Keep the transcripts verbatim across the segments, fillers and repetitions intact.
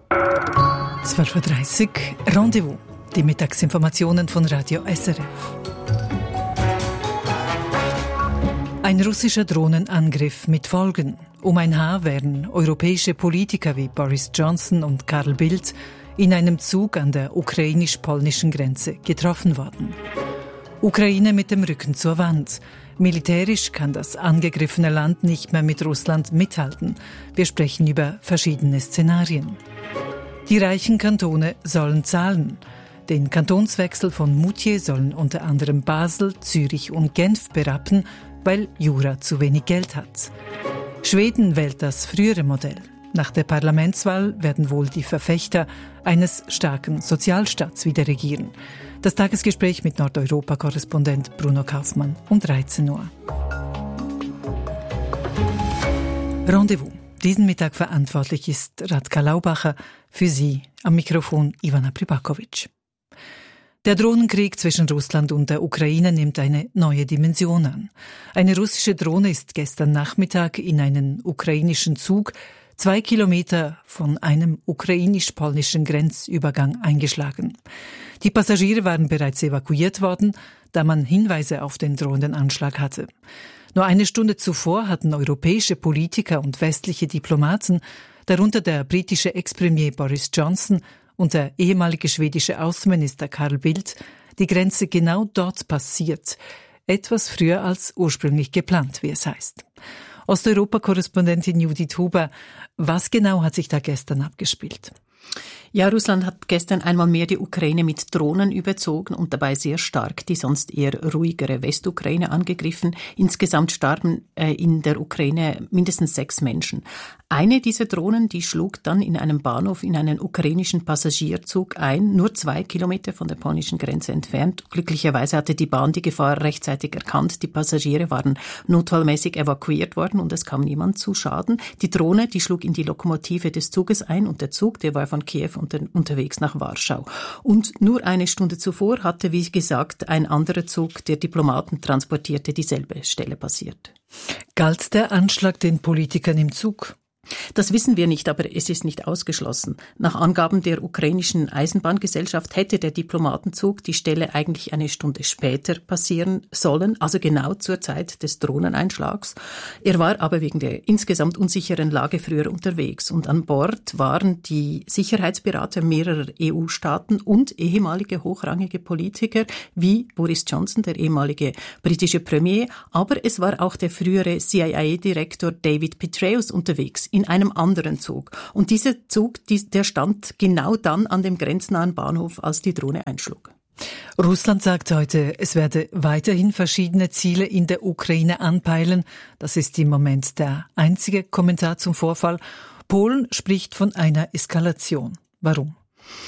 zwölf Uhr dreißig, Rendezvous, die Mittagsinformationen von Radio S R F. Ein russischer Drohnenangriff mit Folgen. Um ein Haar wären europäische Politiker wie Boris Johnson und Carl Bildt in einem Zug an der ukrainisch-polnischen Grenze getroffen worden. Ukraine mit dem Rücken zur Wand. Militärisch kann das angegriffene Land nicht mehr mit Russland mithalten. Wir sprechen über verschiedene Szenarien. Die reichen Kantone sollen zahlen. Den Kantonswechsel von Moutier sollen unter anderem Basel, Zürich und Genf berappen, weil Jura zu wenig Geld hat. Schweden wählt das frühere Modell. Nach der Parlamentswahl werden wohl die Verfechter eines starken Sozialstaats wieder regieren. Das Tagesgespräch mit Nordeuropa-Korrespondent Bruno Kaufmann um dreizehn Uhr. Rendezvous. Diesen Mittag verantwortlich ist Radka Laubacher, für Sie am Mikrofon Ivana Pribakovic. Der Drohnenkrieg zwischen Russland und der Ukraine nimmt eine neue Dimension an. Eine russische Drohne ist gestern Nachmittag in einen ukrainischen Zug zwei Kilometer von einem ukrainisch-polnischen Grenzübergang eingeschlagen. Die Passagiere waren bereits evakuiert worden, da man Hinweise auf den drohenden Anschlag hatte. Nur eine Stunde zuvor hatten europäische Politiker und westliche Diplomaten, darunter der britische Ex-Premier Boris Johnson und der ehemalige schwedische Außenminister Carl Bildt, die Grenze genau dort passiert, etwas früher als ursprünglich geplant, wie es heißt. Osteuropa-Korrespondentin Judith Huber, was genau hat sich da gestern abgespielt? Ja, Russland hat gestern einmal mehr die Ukraine mit Drohnen überzogen und dabei sehr stark die sonst eher ruhigere Westukraine angegriffen. Insgesamt starben äh, in der Ukraine mindestens sechs Menschen. Eine dieser Drohnen, die schlug dann in einem Bahnhof in einen ukrainischen Passagierzug ein, nur zwei Kilometer von der polnischen Grenze entfernt. Glücklicherweise hatte die Bahn die Gefahr rechtzeitig erkannt. Die Passagiere waren notfallmäßig evakuiert worden und es kam niemand zu Schaden. Die Drohne, die schlug in die Lokomotive des Zuges ein und der Zug, der war von Kiew unter, unterwegs nach Warschau. Und nur eine Stunde zuvor hatte, wie gesagt, ein anderer Zug, der Diplomaten transportierte, dieselbe Stelle passiert. Galt der Anschlag den Politikern im Zug? Das wissen wir nicht, aber es ist nicht ausgeschlossen. Nach Angaben der ukrainischen Eisenbahngesellschaft hätte der Diplomatenzug die Stelle eigentlich eine Stunde später passieren sollen, also genau zur Zeit des Drohneneinschlags. Er war aber wegen der insgesamt unsicheren Lage früher unterwegs und an Bord waren die Sicherheitsberater mehrerer E U-Staaten und ehemalige hochrangige Politiker wie Boris Johnson, der ehemalige britische Premier, aber es war auch der frühere C I A-Direktor David Petraeus unterwegs in einem anderen Zug. Und dieser Zug, der stand genau dann an dem grenznahen Bahnhof, als die Drohne einschlug. Russland sagt heute, es werde weiterhin verschiedene Ziele in der Ukraine anpeilen. Das ist im Moment der einzige Kommentar zum Vorfall. Polen spricht von einer Eskalation. Warum?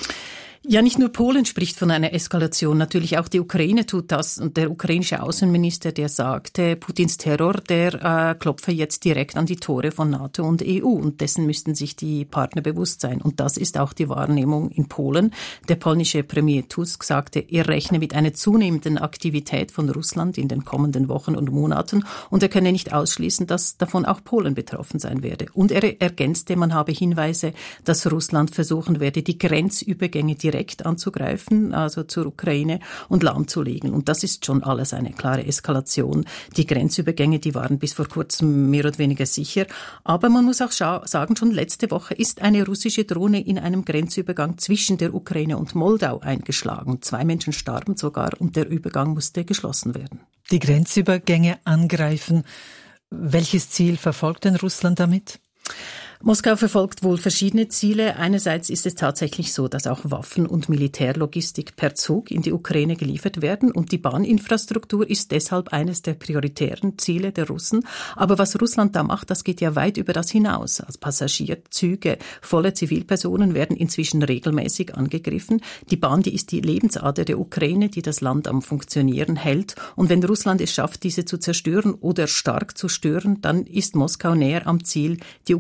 Ja, nicht nur Polen spricht von einer Eskalation, natürlich auch die Ukraine tut das. Und der ukrainische Außenminister, der sagte, Putins Terror, der äh, klopfe jetzt direkt an die Tore von NATO und E U. Und dessen müssten sich die Partner bewusst sein. Und das ist auch die Wahrnehmung in Polen. Der polnische Premier Tusk sagte, er rechne mit einer zunehmenden Aktivität von Russland in den kommenden Wochen und Monaten. Und er könne nicht ausschließen, dass davon auch Polen betroffen sein werde. Und er ergänzte, man habe Hinweise, dass Russland versuchen werde, die Grenzübergänge direkt direkt anzugreifen, also zur Ukraine, und lahmzulegen. Und das ist schon alles eine klare Eskalation. Die Grenzübergänge, die waren bis vor kurzem mehr oder weniger sicher. Aber man muss auch sagen, schon letzte Woche ist eine russische Drohne in einem Grenzübergang zwischen der Ukraine und Moldau eingeschlagen. Zwei Menschen starben sogar und der Übergang musste geschlossen werden. Die Grenzübergänge angreifen. Welches Ziel verfolgt denn Russland damit? Moskau verfolgt wohl verschiedene Ziele. Einerseits ist es tatsächlich so, dass auch Waffen und Militärlogistik per Zug in die Ukraine geliefert werden und die Bahninfrastruktur ist deshalb eines der prioritären Ziele der Russen. Aber was Russland da macht, das geht ja weit über das hinaus. Als Passagierzüge, volle Zivilpersonen werden inzwischen regelmäßig angegriffen. Die Bahn, die ist die Lebensader der Ukraine, die das Land am Funktionieren hält. Und wenn Russland es schafft, diese zu zerstören oder stark zu stören, dann ist Moskau näher am Ziel, die Ukraine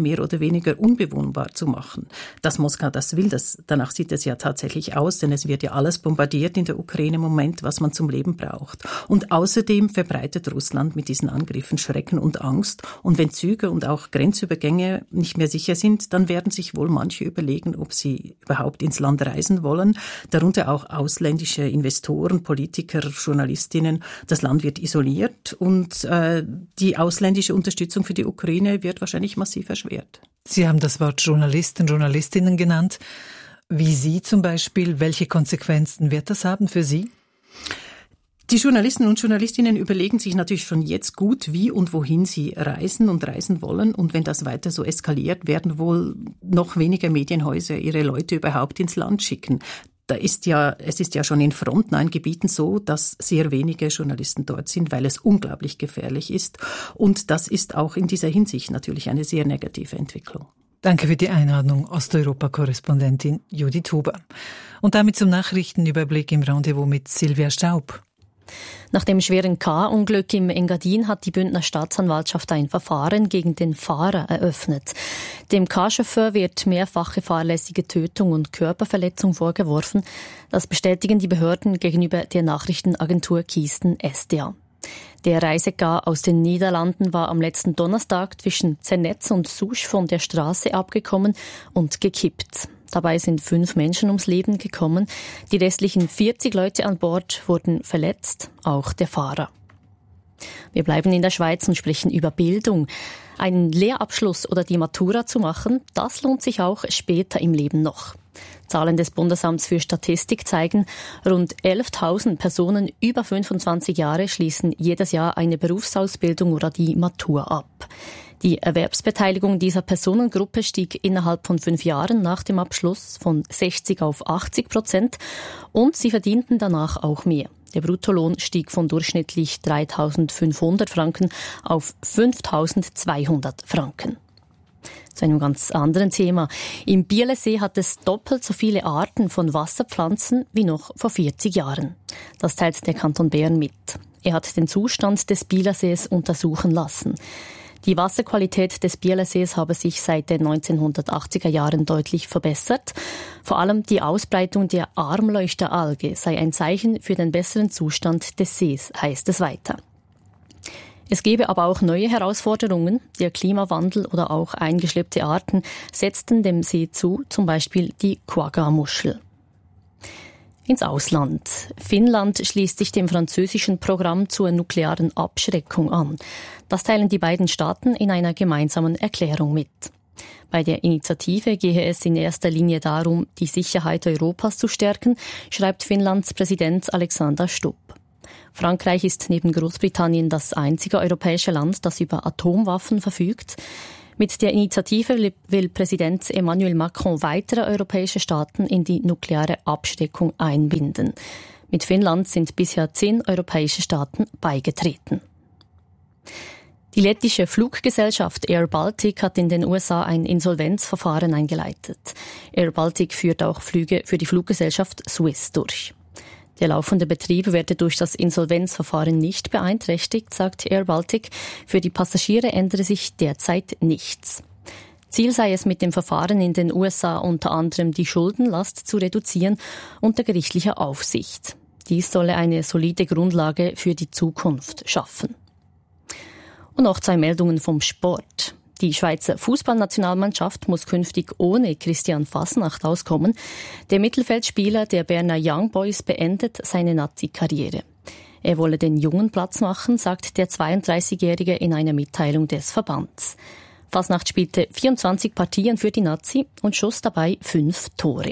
mehr oder weniger unbewohnbar zu machen. Dass Moskau das will, das, danach sieht es ja tatsächlich aus, denn es wird ja alles bombardiert in der Ukraine im Moment, was man zum Leben braucht. Und außerdem verbreitet Russland mit diesen Angriffen Schrecken und Angst. Und wenn Züge und auch Grenzübergänge nicht mehr sicher sind, dann werden sich wohl manche überlegen, ob sie überhaupt ins Land reisen wollen. Darunter auch ausländische Investoren, Politiker, Journalistinnen. Das Land wird isoliert und äh, die ausländische Unterstützung für die Ukraine wird wahrscheinlich massiv erschwert. Sie haben das Wort Journalisten, Journalistinnen genannt. Wie Sie zum Beispiel, welche Konsequenzen wird das haben für Sie? Die Journalisten und Journalistinnen überlegen sich natürlich schon jetzt gut, wie und wohin sie reisen und reisen wollen. Und wenn das weiter so eskaliert, werden wohl noch weniger Medienhäuser ihre Leute überhaupt ins Land schicken. Da ist ja, es ist ja schon in frontnahen Gebieten so, dass sehr wenige Journalisten dort sind, weil es unglaublich gefährlich ist. Und das ist auch in dieser Hinsicht natürlich eine sehr negative Entwicklung. Danke für die Einladung, Osteuropa-Korrespondentin Judith Huber. Und damit zum Nachrichtenüberblick im Rendezvous mit Silvia Staub. Nach dem schweren K-Unglück im Engadin hat die Bündner Staatsanwaltschaft ein Verfahren gegen den Fahrer eröffnet. Dem K-Chauffeur wird mehrfache fahrlässige Tötung und Körperverletzung vorgeworfen. Das bestätigen die Behörden gegenüber der Nachrichtenagentur Kiesten S D A. Der Reiseka aus den Niederlanden war am letzten Donnerstag zwischen Zernetz und Sousch von der Straße abgekommen und gekippt. Dabei sind fünf Menschen ums Leben gekommen. Die restlichen vierzig Leute an Bord wurden verletzt, auch der Fahrer. Wir bleiben in der Schweiz und sprechen über Bildung. Einen Lehrabschluss oder die Matura zu machen, das lohnt sich auch später im Leben noch. Zahlen des Bundesamts für Statistik zeigen, rund elftausend Personen über fünfundzwanzig Jahre schließen jedes Jahr eine Berufsausbildung oder die Matur ab. Die Erwerbsbeteiligung dieser Personengruppe stieg innerhalb von fünf Jahren nach dem Abschluss von sechzig auf achtzig Prozent und sie verdienten danach auch mehr. Der Bruttolohn stieg von durchschnittlich dreitausendfünfhundert Franken auf fünftausendzweihundert Franken. Zu einem ganz anderen Thema. Im Bielersee hat es doppelt so viele Arten von Wasserpflanzen wie noch vor vierzig Jahren. Das teilt der Kanton Bern mit. Er hat den Zustand des Bielersees untersuchen lassen. Die Wasserqualität des Bielersees habe sich seit den neunzehnhundertachtziger Jahren deutlich verbessert. Vor allem die Ausbreitung der Armleuchteralge sei ein Zeichen für den besseren Zustand des Sees, heißt es weiter. Es gebe aber auch neue Herausforderungen. Der Klimawandel oder auch eingeschleppte Arten setzten dem See zu, zum Beispiel die Quagga-Muschel. Ins Ausland. Finnland schließt sich dem französischen Programm zur nuklearen Abschreckung an. Das teilen die beiden Staaten in einer gemeinsamen Erklärung mit. Bei der Initiative gehe es in erster Linie darum, die Sicherheit Europas zu stärken, schreibt Finnlands Präsident Alexander Stubb. Frankreich ist neben Großbritannien das einzige europäische Land, das über Atomwaffen verfügt. Mit der Initiative will Präsident Emmanuel Macron weitere europäische Staaten in die nukleare Abschreckung einbinden. Mit Finnland sind bisher zehn europäische Staaten beigetreten. Die lettische Fluggesellschaft Air Baltic hat in den U S A ein Insolvenzverfahren eingeleitet. Air Baltic führt auch Flüge für die Fluggesellschaft Swiss durch. Der laufende Betrieb werde durch das Insolvenzverfahren nicht beeinträchtigt, sagt Air Baltic. Für die Passagiere ändere sich derzeit nichts. Ziel sei es mit dem Verfahren in den U S A unter anderem die Schuldenlast zu reduzieren unter gerichtlicher Aufsicht. Dies solle eine solide Grundlage für die Zukunft schaffen. Und noch zwei Meldungen vom Sport. Die Schweizer Fußballnationalmannschaft muss künftig ohne Christian Fasnacht auskommen. Der Mittelfeldspieler der Berner Young Boys beendet seine Nazi-Karriere. Er wolle den Jungen Platz machen, sagt der zweiunddreißigjährige in einer Mitteilung des Verbands. Fasnacht spielte vierundzwanzig Partien für die Nazi und schoss dabei fünf Tore.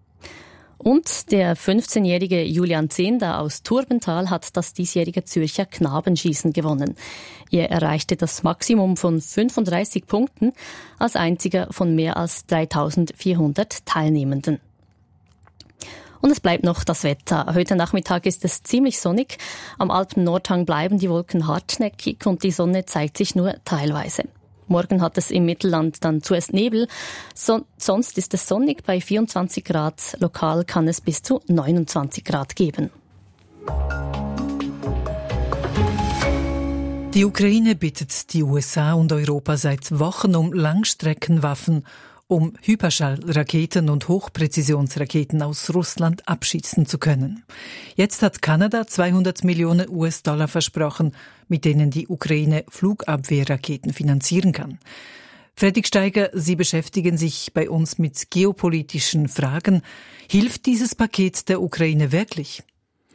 Und der fünfzehnjährige Julian Zehnder aus Turbental hat das diesjährige Zürcher Knabenschießen gewonnen. Er erreichte das Maximum von fünfunddreißig Punkten als einziger von mehr als dreitausendvierhundert Teilnehmenden. Und es bleibt noch das Wetter. Heute Nachmittag ist es ziemlich sonnig. Am Alpen-Nordhang bleiben die Wolken hartnäckig und die Sonne zeigt sich nur teilweise. Morgen hat es im Mittelland dann zuerst Nebel, so, sonst ist es sonnig bei vierundzwanzig Grad. Lokal kann es bis zu neunundzwanzig Grad geben. Die Ukraine bittet die U S A und Europa seit Wochen um Langstreckenwaffen, um Hyperschallraketen und Hochpräzisionsraketen aus Russland abschießen zu können. Jetzt hat Kanada zweihundert Millionen U S-Dollar versprochen, mit denen die Ukraine Flugabwehrraketen finanzieren kann. Fredrik Steiger, Sie beschäftigen sich bei uns mit geopolitischen Fragen. Hilft dieses Paket der Ukraine wirklich?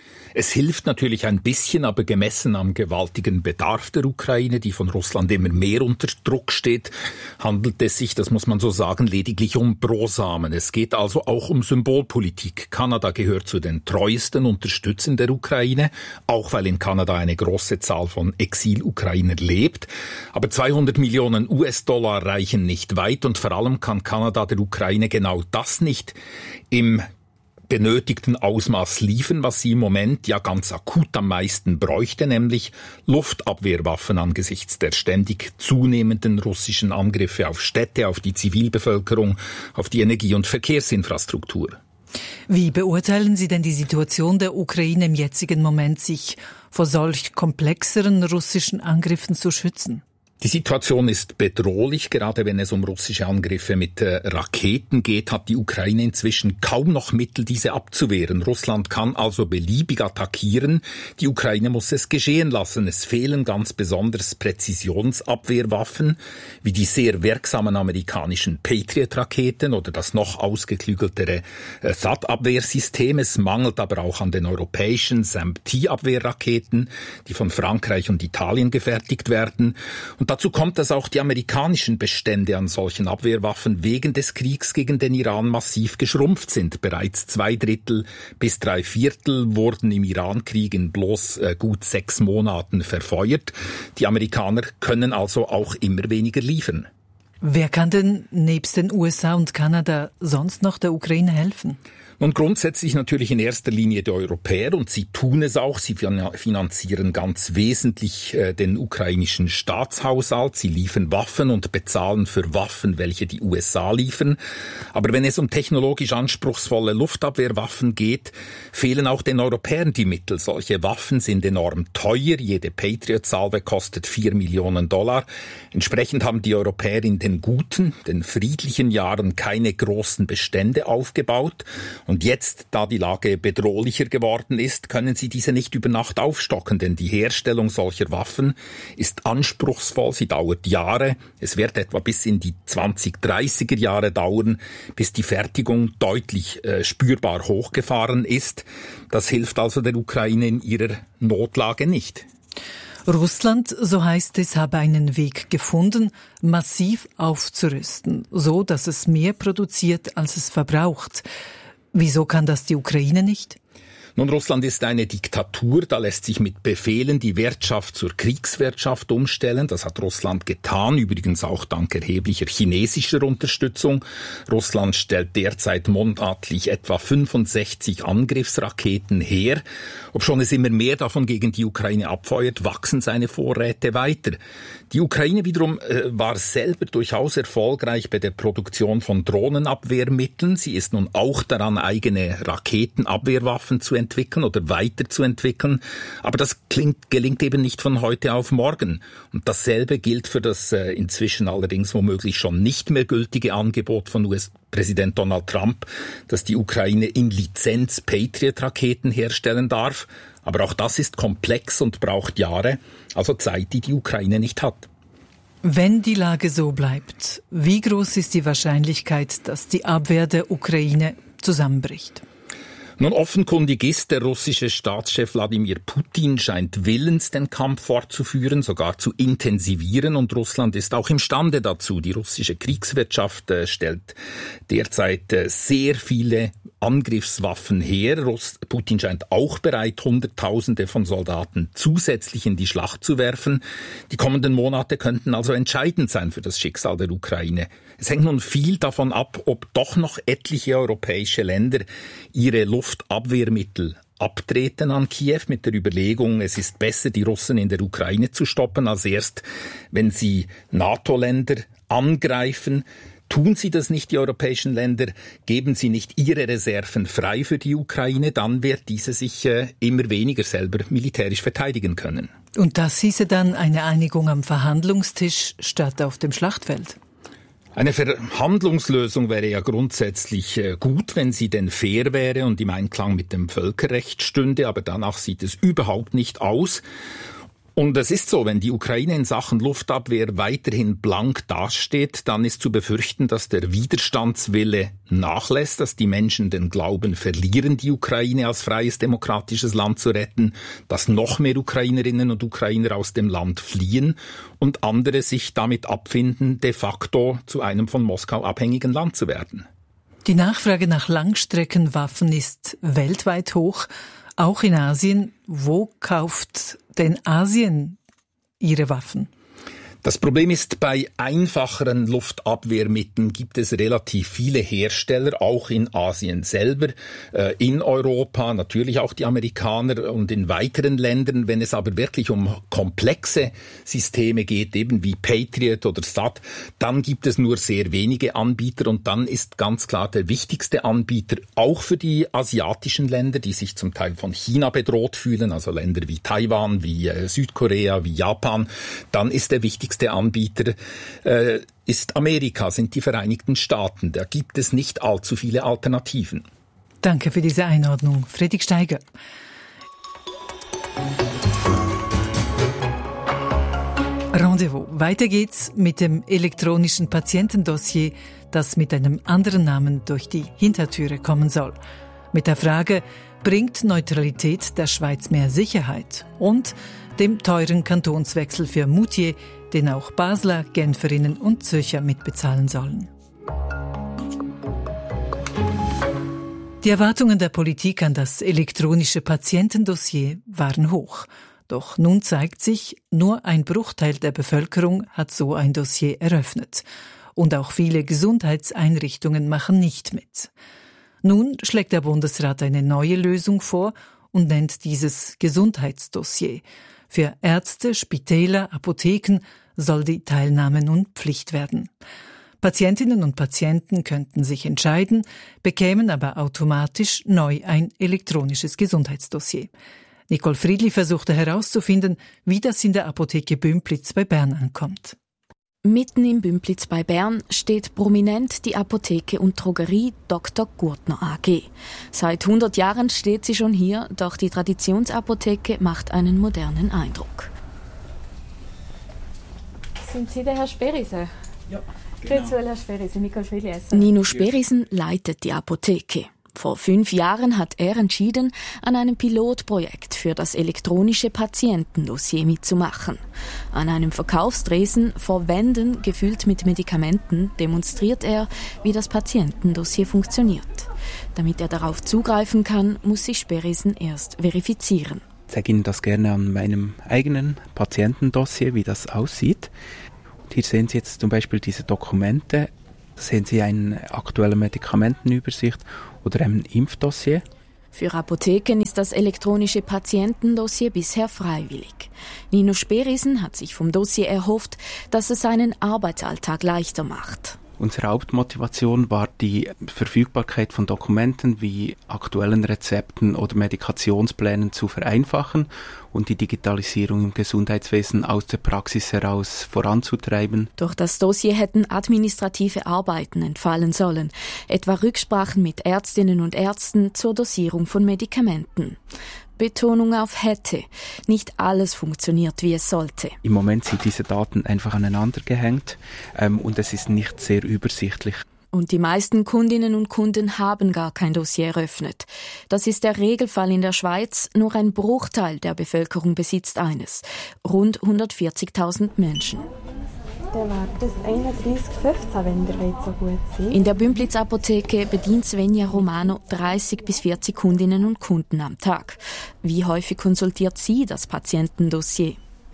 Es hilft natürlich ein bisschen, aber gemessen am gewaltigen Bedarf der Ukraine, die von Russland immer mehr unter Druck steht, handelt es sich, das muss man so sagen, lediglich um Brosamen. Es geht also auch um Symbolpolitik. Kanada gehört zu den treuesten Unterstützern der Ukraine, auch weil in Kanada eine große Zahl von Exil-Ukrainer lebt. Aber zweihundert Millionen U S-Dollar reichen nicht weit und vor allem kann Kanada der Ukraine genau das nicht im benötigten Ausmaß liefern, was sie im Moment ja ganz akut am meisten bräuchte, nämlich Luftabwehrwaffen angesichts der ständig zunehmenden russischen Angriffe auf Städte, auf die Zivilbevölkerung, auf die Energie- und Verkehrsinfrastruktur. Wie beurteilen Sie denn die Situation der Ukraine im jetzigen Moment, sich vor solch komplexeren russischen Angriffen zu schützen? Die Situation ist bedrohlich, gerade wenn es um russische Angriffe mit äh, Raketen geht, hat die Ukraine inzwischen kaum noch Mittel, diese abzuwehren. Russland kann also beliebig attackieren. Die Ukraine muss es geschehen lassen. Es fehlen ganz besonders Präzisionsabwehrwaffen, wie die sehr wirksamen amerikanischen Patriot-Raketen oder das noch ausgeklügeltere äh, T H A D-Abwehrsystem. Es mangelt aber auch an den europäischen S A M P-Abwehrraketen, die von Frankreich und Italien gefertigt werden. Und dazu kommt, dass auch die amerikanischen Bestände an solchen Abwehrwaffen wegen des Kriegs gegen den Iran massiv geschrumpft sind. Bereits zwei Drittel bis drei Viertel wurden im Iran-Krieg in bloß äh, gut sechs Monaten verfeuert. Die Amerikaner können also auch immer weniger liefern. Wer kann denn nebst den U S A und Kanada sonst noch der Ukraine helfen? Nun grundsätzlich natürlich in erster Linie die Europäer und sie tun es auch. Sie finanzieren ganz wesentlich äh, den ukrainischen Staatshaushalt. Sie liefern Waffen und bezahlen für Waffen, welche die U S A liefern. Aber wenn es um technologisch anspruchsvolle Luftabwehrwaffen geht, fehlen auch den Europäern die Mittel. Solche Waffen sind enorm teuer. Jede Patriot-Salve kostet vier Millionen Dollar. Entsprechend haben die Europäer in den guten, den friedlichen Jahren keine großen Bestände aufgebaut. Und jetzt, da die Lage bedrohlicher geworden ist, können sie diese nicht über Nacht aufstocken, denn die Herstellung solcher Waffen ist anspruchsvoll, sie dauert Jahre. Es wird etwa bis in die zwanzig dreißiger Jahre dauern, bis die Fertigung deutlich äh, spürbar hochgefahren ist. Das hilft also der Ukraine in ihrer Notlage nicht. Russland, so heißt es, habe einen Weg gefunden, massiv aufzurüsten, so dass es mehr produziert, als es verbraucht. Wieso kann das die Ukraine nicht? Nun, Russland ist eine Diktatur, da lässt sich mit Befehlen die Wirtschaft zur Kriegswirtschaft umstellen. Das hat Russland getan, übrigens auch dank erheblicher chinesischer Unterstützung. Russland stellt derzeit monatlich etwa fünfundsechzig Angriffsraketen her. Obschon es immer mehr davon gegen die Ukraine abfeuert, wachsen seine Vorräte weiter. Die Ukraine wiederum äh, war selber durchaus erfolgreich bei der Produktion von Drohnenabwehrmitteln. Sie ist nun auch daran, eigene Raketenabwehrwaffen zu entwickeln. entwickeln oder weiterzuentwickeln. Aber das klingt, gelingt eben nicht von heute auf morgen. Und dasselbe gilt für das äh, inzwischen allerdings womöglich schon nicht mehr gültige Angebot von U S-Präsident Donald Trump, dass die Ukraine in Lizenz Patriot-Raketen herstellen darf. Aber auch das ist komplex und braucht Jahre, also Zeit, die die Ukraine nicht hat. Wenn die Lage so bleibt, wie groß ist die Wahrscheinlichkeit, dass die Abwehr der Ukraine zusammenbricht? Nun, offenkundig ist, der russische Staatschef Wladimir Putin scheint willens, den Kampf fortzuführen, sogar zu intensivieren, und Russland ist auch imstande dazu. Die russische Kriegswirtschaft äh, stellt derzeit äh, sehr viele Angriffswaffen her. Russ- Putin scheint auch bereit, Hunderttausende von Soldaten zusätzlich in die Schlacht zu werfen. Die kommenden Monate könnten also entscheidend sein für das Schicksal der Ukraine. Es hängt nun viel davon ab, ob doch noch etliche europäische Länder ihre Luftabwehrmittel abtreten an Kiew mit der Überlegung, es ist besser, die Russen in der Ukraine zu stoppen, als erst, wenn sie NATO-Länder angreifen. Tun sie das nicht, die europäischen Länder, geben sie nicht ihre Reserven frei für die Ukraine, dann wird diese sich äh, immer weniger selber militärisch verteidigen können. Und das hieße dann eine Einigung am Verhandlungstisch statt auf dem Schlachtfeld? Eine Verhandlungslösung wäre ja grundsätzlich gut, wenn sie denn fair wäre und im Einklang mit dem Völkerrecht stünde, aber danach sieht es überhaupt nicht aus. Und es ist so, wenn die Ukraine in Sachen Luftabwehr weiterhin blank dasteht, dann ist zu befürchten, dass der Widerstandswille nachlässt, dass die Menschen den Glauben verlieren, die Ukraine als freies, demokratisches Land zu retten, dass noch mehr Ukrainerinnen und Ukrainer aus dem Land fliehen und andere sich damit abfinden, de facto zu einem von Moskau abhängigen Land zu werden. Die Nachfrage nach Langstreckenwaffen ist weltweit hoch. Auch in Asien. Wo kauft denn Asien ihre Waffen? Das Problem ist, bei einfacheren Luftabwehrmitteln gibt es relativ viele Hersteller, auch in Asien selber, in Europa, natürlich auch die Amerikaner und in weiteren Ländern. Wenn es aber wirklich um komplexe Systeme geht, eben wie Patriot oder S A D, dann gibt es nur sehr wenige Anbieter und dann ist ganz klar der wichtigste Anbieter auch für die asiatischen Länder, die sich zum Teil von China bedroht fühlen, also Länder wie Taiwan, wie Südkorea, wie Japan, dann ist der wichtigste Der Anbieter äh, ist Amerika, sind die Vereinigten Staaten. Da gibt es nicht allzu viele Alternativen. Danke für diese Einordnung, Fredrik Steiger. Rendezvous. Weiter geht's mit dem elektronischen Patientendossier, das mit einem anderen Namen durch die Hintertüre kommen soll. Mit der Frage, bringt Neutralität der Schweiz mehr Sicherheit? Und dem teuren Kantonswechsel für Moutier, den auch Basler, Genferinnen und Zürcher mitbezahlen sollen. Die Erwartungen der Politik an das elektronische Patientendossier waren hoch. Doch nun zeigt sich, nur ein Bruchteil der Bevölkerung hat so ein Dossier eröffnet. Und auch viele Gesundheitseinrichtungen machen nicht mit. Nun schlägt der Bundesrat eine neue Lösung vor und nennt dieses Gesundheitsdossier. Für Ärzte, Spitäler, Apotheken soll die Teilnahme nun Pflicht werden. Patientinnen und Patienten könnten sich entscheiden, bekämen aber automatisch neu ein elektronisches Gesundheitsdossier. Nicole Friedli versuchte herauszufinden, wie das in der Apotheke Bümpliz bei Bern ankommt. Mitten im Bümpliz bei Bern steht prominent die Apotheke und Drogerie Doktor Gurtner A G. Seit hundert Jahren steht sie schon hier, doch die Traditionsapotheke macht einen modernen Eindruck. Sind Sie der Herr Sperisen? Ja, genau. Grüezi wohl, Herr Sperisen, Nicole Friedli. Nino Sperisen leitet die Apotheke. Vor fünf Jahren hat er entschieden, an einem Pilotprojekt für das elektronische Patientendossier mitzumachen. An einem Verkaufstresen vor Wänden gefüllt mit Medikamenten demonstriert er, wie das Patientendossier funktioniert. Damit er darauf zugreifen kann, muss sich Sperisen erst verifizieren. Ich zeige Ihnen das gerne an meinem eigenen Patientendossier, wie das aussieht. Und hier sehen Sie jetzt zum Beispiel diese Dokumente. Da sehen Sie eine aktuelle Medikamentenübersicht oder ein Impfdossier. Für Apotheken ist das elektronische Patientendossier bisher freiwillig. Nino Sperisen hat sich vom Dossier erhofft, dass es seinen Arbeitsalltag leichter macht. Unsere Hauptmotivation war die Verfügbarkeit von Dokumenten wie aktuellen Rezepten oder Medikationsplänen zu vereinfachen und die Digitalisierung im Gesundheitswesen aus der Praxis heraus voranzutreiben. Durch das Dossier hätten administrative Arbeiten entfallen sollen, etwa Rücksprachen mit Ärztinnen und Ärzten zur Dosierung von Medikamenten. Betonung auf hätte. Nicht alles funktioniert, wie es sollte. Im Moment sind diese Daten einfach aneinander gehängt ähm, und es ist nicht sehr übersichtlich. Und die meisten Kundinnen und Kunden haben gar kein Dossier eröffnet. Das ist der Regelfall in der Schweiz. Nur ein Bruchteil der Bevölkerung besitzt eines. Rund hundertvierzigtausend Menschen. Der war bis einunddreißig fünfzehn, wenn der Weg so gut sein. In der Bümpliz-Apotheke bedient Svenja Romano dreißig bis vierzig Kundinnen und Kunden am Tag. Wie häufig konsultiert sie das Patientendossier?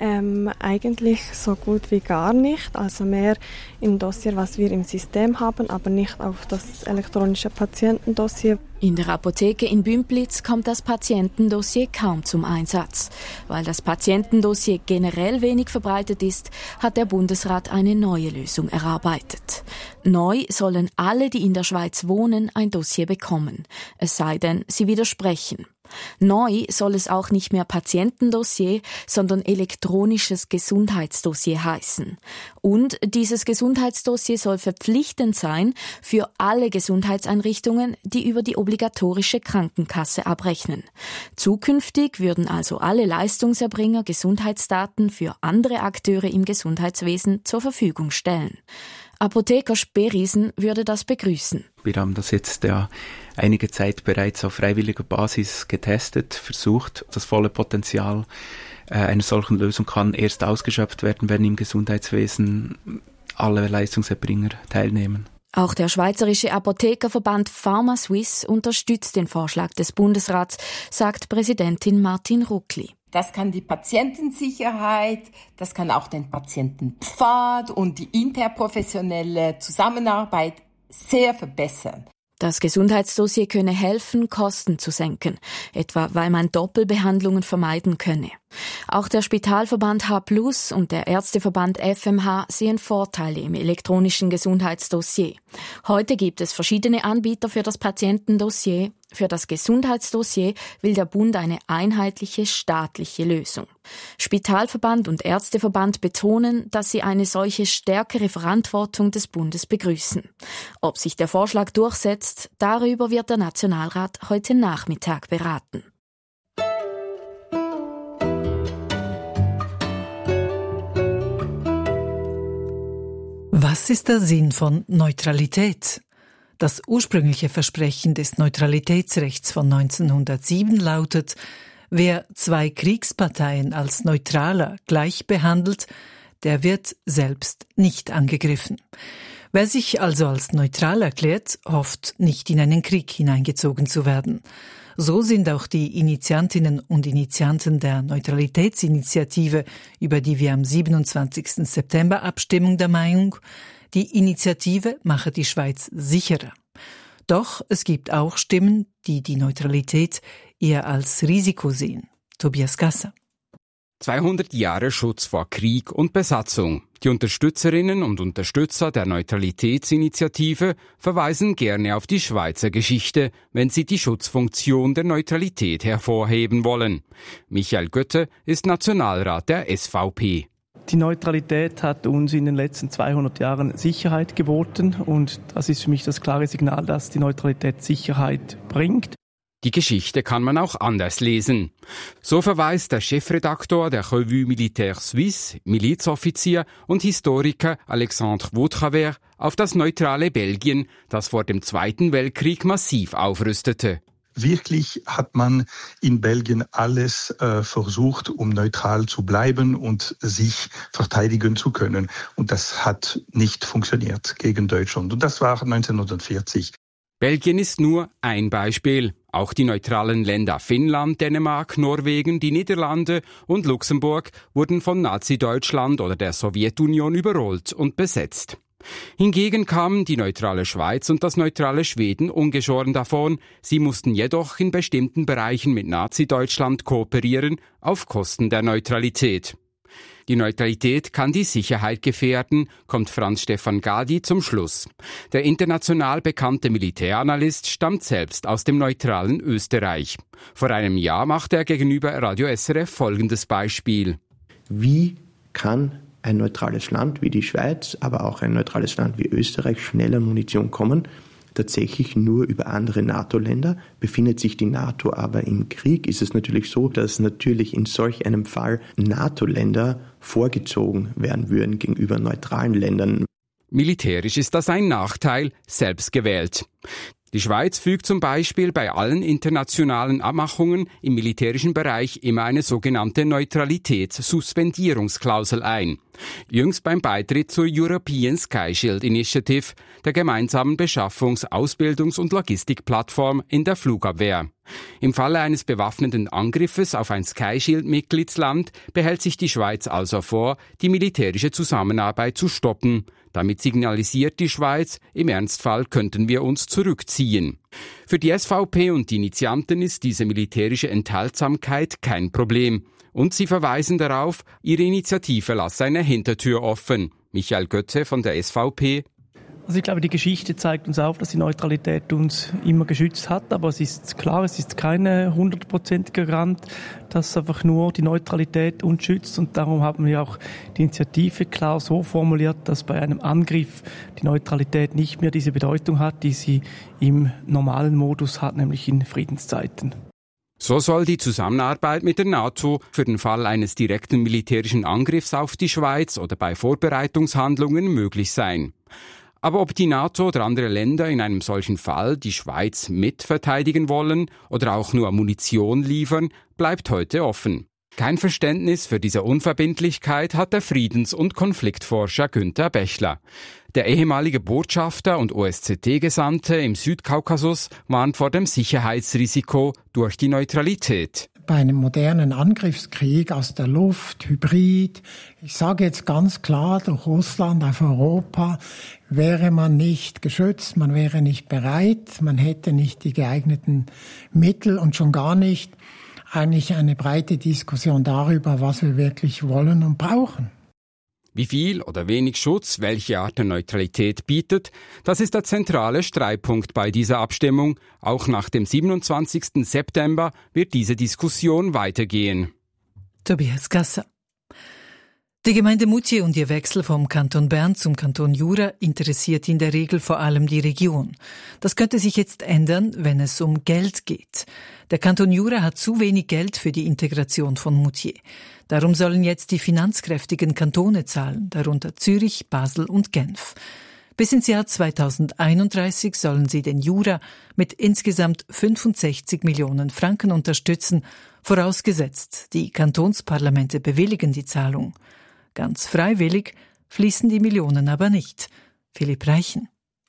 Ähm, eigentlich so gut wie gar nicht. Also mehr im Dossier, was wir im System haben, aber nicht auf das elektronische Patientendossier. In der Apotheke in Bümpliz kommt das Patientendossier kaum zum Einsatz. Weil das Patientendossier generell wenig verbreitet ist, hat der Bundesrat eine neue Lösung erarbeitet. Neu sollen alle, die in der Schweiz wohnen, ein Dossier bekommen. Es sei denn, sie widersprechen. Neu soll es auch nicht mehr Patientendossier, sondern elektronisches Gesundheitsdossier heißen. Und dieses Gesundheitsdossier soll verpflichtend sein für alle Gesundheitseinrichtungen, die über die obligatorische Krankenkasse abrechnen. Zukünftig würden also alle Leistungserbringer Gesundheitsdaten für andere Akteure im Gesundheitswesen zur Verfügung stellen. Apotheker Sperisen würde das begrüßen. Wir haben das jetzt ja einige Zeit bereits auf freiwilliger Basis getestet, versucht. Das volle Potenzial äh, einer solchen Lösung kann erst ausgeschöpft werden, wenn im Gesundheitswesen alle Leistungserbringer teilnehmen. Auch der Schweizerische Apothekerverband PharmaSuisse unterstützt den Vorschlag des Bundesrats, sagt Präsidentin Martin Ruckli. Das kann die Patientensicherheit, das kann auch den Patientenpfad und die interprofessionelle Zusammenarbeit sehr verbessern. Das Gesundheitsdossier könne helfen, Kosten zu senken, etwa weil man Doppelbehandlungen vermeiden könne. Auch der Spitalverband H plus und der Ärzteverband F M H sehen Vorteile im elektronischen Gesundheitsdossier. Heute gibt es verschiedene Anbieter für das Patientendossier. Für das Gesundheitsdossier will der Bund eine einheitliche staatliche Lösung. Spitalverband und Ärzteverband betonen, dass sie eine solche stärkere Verantwortung des Bundes begrüßen. Ob sich der Vorschlag durchsetzt, darüber wird der Nationalrat heute Nachmittag beraten. Was ist der Sinn von Neutralität? Das ursprüngliche Versprechen des Neutralitätsrechts von neunzehnhundertsieben lautet: Wer zwei Kriegsparteien als Neutraler gleich behandelt, der wird selbst nicht angegriffen. Wer sich also als neutral erklärt, hofft nicht in einen Krieg hineingezogen zu werden. So sind auch die Initiantinnen und Initianten der Neutralitätsinitiative, über die wir am siebenundzwanzigsten September abstimmen, der Meinung, die Initiative mache die Schweiz sicherer. Doch es gibt auch Stimmen, die die Neutralität eher als Risiko sehen. Tobias Gasser. zweihundert Jahre Schutz vor Krieg und Besatzung. Die Unterstützerinnen und Unterstützer der Neutralitätsinitiative verweisen gerne auf die Schweizer Geschichte, wenn sie die Schutzfunktion der Neutralität hervorheben wollen. Michael Götte ist Nationalrat der S V P. Die Neutralität hat uns in den letzten zweihundert Jahren Sicherheit geboten und das ist für mich das klare Signal, dass die Neutralität Sicherheit bringt. Die Geschichte kann man auch anders lesen. So verweist der Chefredaktor der Revue Militaire Suisse, Milizoffizier und Historiker Alexandre Vautravers auf das neutrale Belgien, das vor dem Zweiten Weltkrieg massiv aufrüstete. Wirklich hat man in Belgien alles äh, versucht, um neutral zu bleiben und sich verteidigen zu können. Und das hat nicht funktioniert gegen Deutschland. Und das war neunzehnhundertvierzig. Belgien ist nur ein Beispiel. Auch die neutralen Länder Finnland, Dänemark, Norwegen, die Niederlande und Luxemburg wurden von Nazi-Deutschland oder der Sowjetunion überrollt und besetzt. Hingegen kamen die neutrale Schweiz und das neutrale Schweden ungeschoren davon. Sie mussten jedoch in bestimmten Bereichen mit Nazi-Deutschland kooperieren, auf Kosten der Neutralität. Die Neutralität kann die Sicherheit gefährden, kommt Franz Stefan Gadi zum Schluss. Der international bekannte Militäranalyst stammt selbst aus dem neutralen Österreich. Vor einem Jahr machte er gegenüber Radio S R F folgendes Beispiel. Wie kann ein neutrales Land wie die Schweiz, aber auch ein neutrales Land wie Österreich schnell an Munition kommen? Tatsächlich nur über andere NATO-Länder. Befindet sich die NATO aber im Krieg, ist es natürlich so, dass natürlich in solch einem Fall NATO-Länder vorgezogen werden würden gegenüber neutralen Ländern. Militärisch ist das ein Nachteil, selbst gewählt. Die Schweiz fügt zum Beispiel bei allen internationalen Abmachungen im militärischen Bereich immer eine sogenannte Neutralitätssuspendierungsklausel ein. Jüngst beim Beitritt zur European Sky Shield Initiative, der gemeinsamen Beschaffungs-, Ausbildungs- und Logistikplattform in der Flugabwehr. Im Falle eines bewaffneten Angriffes auf ein Sky Shield-Mitgliedsland behält sich die Schweiz also vor, die militärische Zusammenarbeit zu stoppen. Damit signalisiert die Schweiz, im Ernstfall könnten wir uns zurückziehen. Für die S V P und die Initianten ist diese militärische Enthaltsamkeit kein Problem. Und sie verweisen darauf, ihre Initiative lasse eine Hintertür offen. Michael Götze von der S V P. Also ich glaube, die Geschichte zeigt uns auf, dass die Neutralität uns immer geschützt hat. Aber es ist klar, es ist keine hundertprozentige Garant, dass einfach nur die Neutralität uns schützt. Und darum haben wir auch die Initiative klar so formuliert, dass bei einem Angriff die Neutralität nicht mehr diese Bedeutung hat, die sie im normalen Modus hat, nämlich in Friedenszeiten. So soll die Zusammenarbeit mit der NATO für den Fall eines direkten militärischen Angriffs auf die Schweiz oder bei Vorbereitungshandlungen möglich sein. Aber ob die NATO oder andere Länder in einem solchen Fall die Schweiz mitverteidigen wollen oder auch nur Munition liefern, bleibt heute offen. Kein Verständnis für diese Unverbindlichkeit hat der Friedens- und Konfliktforscher Günther Bechler. Der ehemalige Botschafter und O S Z T-Gesandte im Südkaukasus warnt vor dem Sicherheitsrisiko durch die Neutralität. Bei einem modernen Angriffskrieg aus der Luft, Hybrid, ich sage jetzt ganz klar, durch Russland auf Europa, wäre man nicht geschützt, man wäre nicht bereit, man hätte nicht die geeigneten Mittel und schon gar nicht eigentlich eine breite Diskussion darüber, was wir wirklich wollen und brauchen. Wie viel oder wenig Schutz welche Art der Neutralität bietet, das ist der zentrale Streitpunkt bei dieser Abstimmung. Auch nach dem siebenundzwanzigsten September wird diese Diskussion weitergehen. Tobias Gasser. Die Gemeinde Moutier und ihr Wechsel vom Kanton Bern zum Kanton Jura interessiert in der Regel vor allem die Region. Das könnte sich jetzt ändern, wenn es um Geld geht. Der Kanton Jura hat zu wenig Geld für die Integration von Moutier. Darum sollen jetzt die finanzkräftigen Kantone zahlen, darunter Zürich, Basel und Genf. Bis ins Jahr zweitausendeinunddreißig sollen sie den Jura mit insgesamt fünfundsechzig Millionen Franken unterstützen, vorausgesetzt, die Kantonsparlamente bewilligen die Zahlung. Ganz freiwillig fließen die Millionen aber nicht. Philipp Reichen.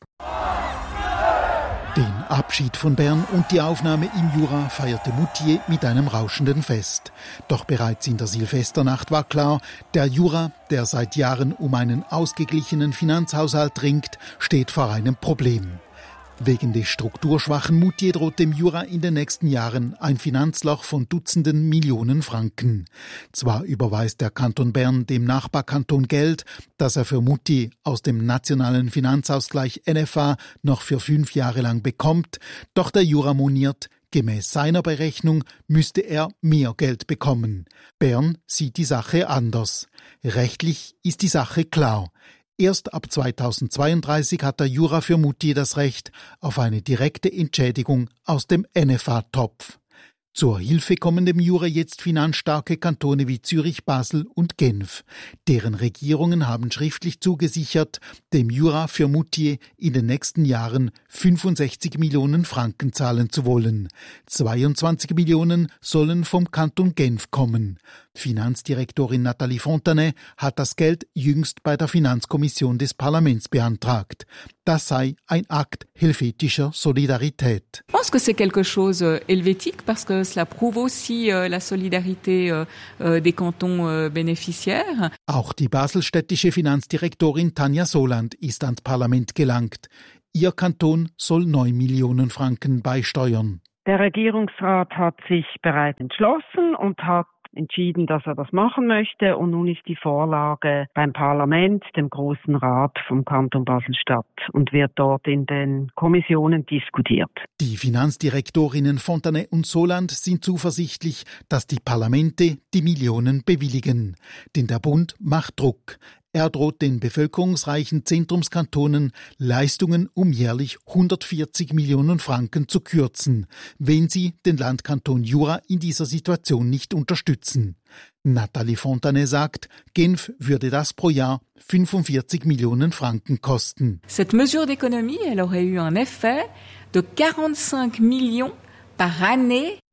Den Abschied von Bern und die Aufnahme im Jura feierte Moutier mit einem rauschenden Fest. Doch bereits in der Silvesternacht war klar, der Jura, der seit Jahren um einen ausgeglichenen Finanzhaushalt ringt, steht vor einem Problem. Wegen des strukturschwachen Moutier droht dem Jura in den nächsten Jahren ein Finanzloch von Dutzenden Millionen Franken. Zwar überweist der Kanton Bern dem Nachbarkanton Geld, das er für Moutier aus dem nationalen Finanzausgleich N F A noch für fünf Jahre lang bekommt, doch der Jura moniert, gemäß seiner Berechnung müsste er mehr Geld bekommen. Bern sieht die Sache anders. Rechtlich ist die Sache klar. Erst ab zweitausendzweiunddreißig hat der Jura für Moutier das Recht auf eine direkte Entschädigung aus dem N F A-Topf. Zur Hilfe kommen dem Jura jetzt finanzstarke Kantone wie Zürich, Basel und Genf. Deren Regierungen haben schriftlich zugesichert, dem Jura für Moutier in den nächsten Jahren fünfundsechzig Millionen Franken zahlen zu wollen. zweiundzwanzig Millionen sollen vom Kanton Genf kommen. Finanzdirektorin Nathalie Fontanet hat das Geld jüngst bei der Finanzkommission des Parlaments beantragt. Das sei ein Akt helvetischer Solidarität. Ich pense que c'est quelque chose helvétique parce que cela prouve aussi la solidarité des cantons bénéficiaires. Auch die baselstädtische Finanzdirektorin Tanja Soland ist ans Parlament gelangt. Ihr Kanton soll neun Millionen Franken beisteuern. Der Regierungsrat hat sich bereits entschlossen und hat entschieden, dass er das machen möchte. Und nun ist die Vorlage beim Parlament, dem Grossen Rat vom Kanton Basel-Stadt, und wird dort in den Kommissionen diskutiert. Die Finanzdirektorinnen Fontanet und Soland sind zuversichtlich, dass die Parlamente die Millionen bewilligen. Denn der Bund macht Druck. Er droht den bevölkerungsreichen Zentrumskantonen Leistungen um jährlich hundertvierzig Millionen Franken zu kürzen, wenn sie den Landkanton Jura in dieser Situation nicht unterstützen. Nathalie Fontanet sagt, Genf würde das pro Jahr fünfundvierzig Millionen Franken kosten. Cette mesure d'économie, elle aurait eu un effet de quarante-cinq millions par année.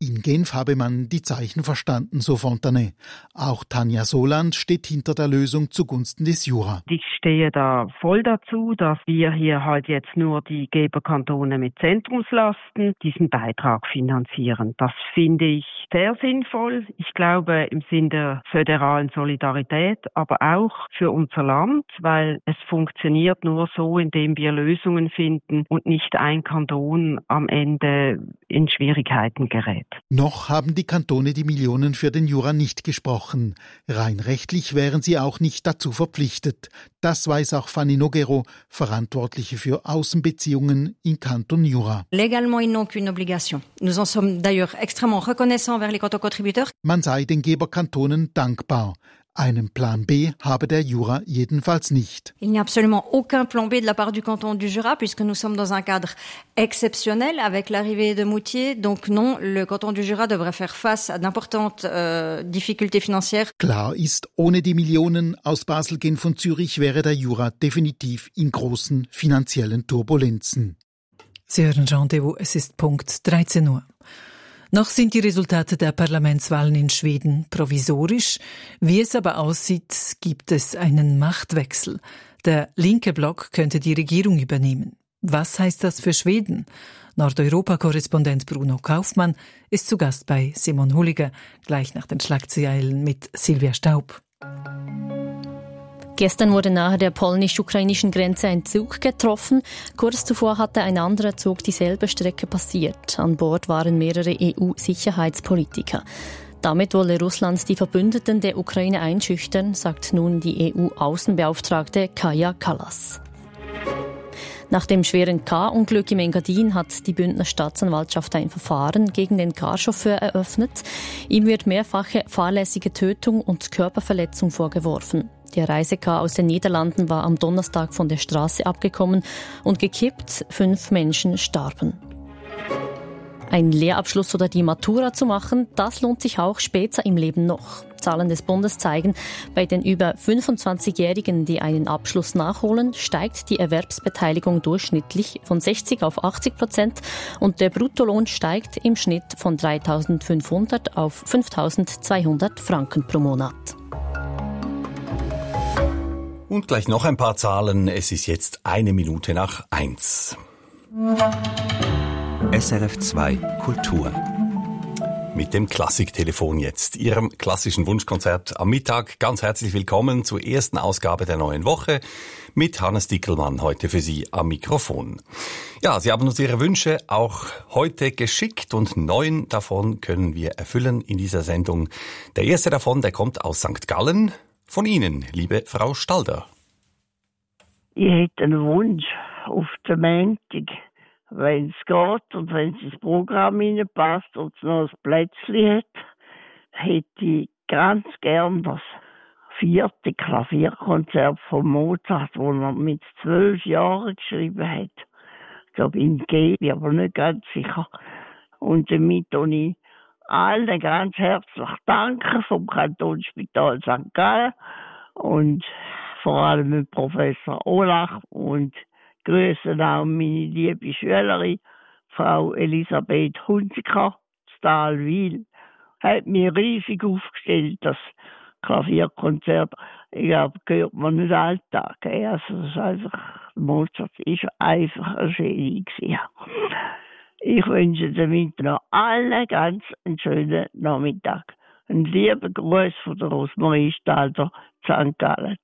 In Genf habe man die Zeichen verstanden, so Fontanet. Auch Tanja Soland steht hinter der Lösung zugunsten des Jura. Ich stehe da voll dazu, dass wir hier halt jetzt nur die Geberkantone mit Zentrumslasten diesen Beitrag finanzieren. Das finde ich sehr sinnvoll. Ich glaube im Sinne der föderalen Solidarität, aber auch für unser Land, weil es funktioniert nur so, indem wir Lösungen finden und nicht ein Kanton am Ende in Schwierigkeiten gerät. Noch haben die Kantone die Millionen für den Jura nicht gesprochen. Rein rechtlich wären sie auch nicht dazu verpflichtet. Das weiß auch Fanny Noguero, Verantwortliche für Außenbeziehungen im Kanton Jura. Légalement, ils n'ont qu'une obligation. Nous en sommes d'ailleurs extrêmement reconnaissants envers les cantons contributeurs. Man sei den Geberkantonen dankbar. Einen Plan B habe der Jura jedenfalls nicht. Il n'y a absolument aucun plan B de la part du canton du Jura, puisque nous sommes dans un cadre exceptionnel avec l'arrivée de Moutier. Donc non, le canton du Jura devrait faire face à d'importantes euh, difficultés financières. Klar ist, ohne die Millionen aus Basel, Genf und Zürich wäre der Jura definitiv in großen finanziellen Turbulenzen. Sie hören Rendezvous, es ist Punkt dreizehn Uhr. Noch sind die Resultate der Parlamentswahlen in Schweden provisorisch. Wie es aber aussieht, gibt es einen Machtwechsel. Der linke Block könnte die Regierung übernehmen. Was heißt das für Schweden? Nordeuropa-Korrespondent Bruno Kaufmann ist zu Gast bei Simon Hulliger, gleich nach den Schlagzeilen mit Silvia Staub. Gestern wurde nahe der polnisch-ukrainischen Grenze ein Zug getroffen. Kurz zuvor hatte ein anderer Zug dieselbe Strecke passiert. An Bord waren mehrere E U-Sicherheitspolitiker. Damit wolle Russland die Verbündeten der Ukraine einschüchtern, sagt nun die E U-Außenbeauftragte Kaja Kallas. Nach dem schweren Car-Unglück im Engadin hat die Bündner Staatsanwaltschaft ein Verfahren gegen den Carchauffeur eröffnet. Ihm wird mehrfache fahrlässige Tötung und Körperverletzung vorgeworfen. Der Reisecar aus den Niederlanden war am Donnerstag von der Straße abgekommen und gekippt. Fünf Menschen starben. Ein Lehrabschluss oder die Matura zu machen, das lohnt sich auch später im Leben noch. Zahlen des Bundes zeigen, bei den über fünfundzwanzigjährigen, die einen Abschluss nachholen, steigt die Erwerbsbeteiligung durchschnittlich von sechzig auf achtzig Prozent und der Bruttolohn steigt im Schnitt von dreitausendfünfhundert auf fünftausendzweihundert Franken pro Monat. Und gleich noch ein paar Zahlen. Es ist jetzt eine Minute nach eins. S R F zwei Kultur. Mit dem Klassiktelefon jetzt, Ihrem klassischen Wunschkonzert am Mittag. Ganz herzlich willkommen zur ersten Ausgabe der neuen Woche mit Hannes Dickelmann heute für Sie am Mikrofon. Ja, Sie haben uns Ihre Wünsche auch heute geschickt und neun davon können wir erfüllen in dieser Sendung. Der erste davon, der kommt aus Sankt Gallen. Von Ihnen, liebe Frau Stalder. Ich hätte einen Wunsch auf den Montag, wenn es geht und wenn es ins Programm hineinpasst und es noch ein Plätzchen hat, hätte ich ganz gern das vierte Klavierkonzert von Mozart, das er mit zwölf Jahren geschrieben hat. Ich glaube in G, bin aber nicht ganz sicher. Und damit tue ich allen ganz herzlich danken vom Kantonsspital Sankt Gallen und vor allem mit Professor Olach und grüße auch meine liebe Schülerin, Frau Elisabeth Hunziker, Stahlwil. Hat mir riesig aufgestellt, das Klavierkonzert. Ich glaube, gehört man nicht alltag. Also das ist einfach, Mozart ist einfach ein Genie gewesen. Ich wünsche damit noch allen ganz einen schönen Nachmittag. Ein lieber Gruß von der Rosmarie Stalder, Sankt Gallen.